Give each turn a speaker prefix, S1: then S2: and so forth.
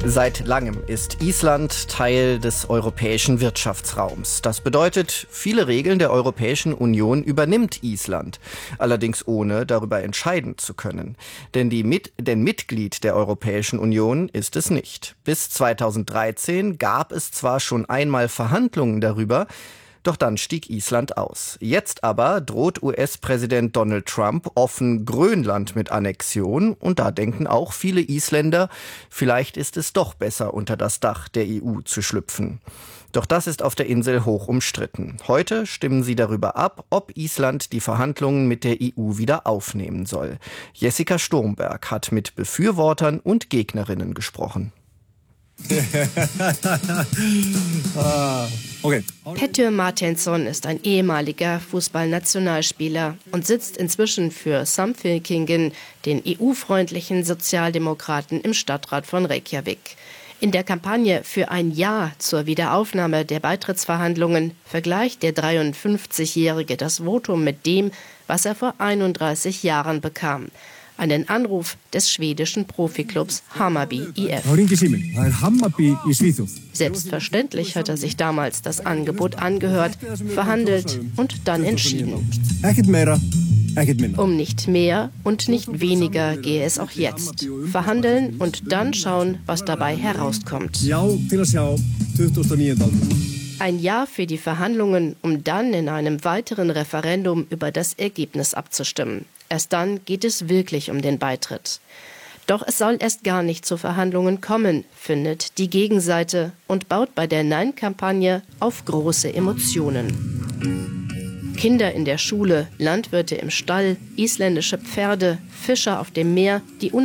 S1: Seit langem ist Island Teil des europäischen Wirtschaftsraums. Das bedeutet, viele Regeln der Europäischen Union übernimmt Island, allerdings ohne darüber entscheiden zu können. Denn Mitglied der Europäischen Union ist es nicht. Bis 2013 gab es zwar schon einmal Verhandlungen darüber, doch dann stieg Island aus. Jetzt aber droht US-Präsident Donald Trump offen Grönland mit Annexion. Und da denken auch viele Isländer, vielleicht ist es doch besser, unter das Dach der EU zu schlüpfen. Doch das ist auf der Insel hoch umstritten. Heute stimmen sie darüber ab, ob Island die Verhandlungen mit der EU wieder aufnehmen soll. Jessica Sturmberg hat mit Befürwortern und Gegnerinnen gesprochen.
S2: Pettör Martinsson ist ein ehemaliger Fußballnationalspieler und sitzt inzwischen für Samfylkingen, den EU-freundlichen Sozialdemokraten, im Stadtrat von Reykjavik. In der Kampagne für ein Ja zur Wiederaufnahme der Beitrittsverhandlungen vergleicht der 53-Jährige das Votum mit dem, was er vor 31 Jahren bekam. Einen Anruf des schwedischen Profiklubs Hammarby IF. Selbstverständlich hat er sich damals das Angebot angehört, verhandelt und dann entschieden. Um nicht mehr und nicht weniger gehe es auch jetzt. Verhandeln und dann schauen, was dabei herauskommt. Ein Ja für die Verhandlungen, um dann in einem weiteren Referendum über das Ergebnis abzustimmen. Erst dann geht es wirklich um den Beitritt. Doch es soll erst gar nicht zu Verhandlungen kommen, findet die Gegenseite und baut bei der Nein-Kampagne auf große Emotionen. Kinder in der Schule, Landwirte im Stall, isländische Pferde, Fischer auf dem Meer, die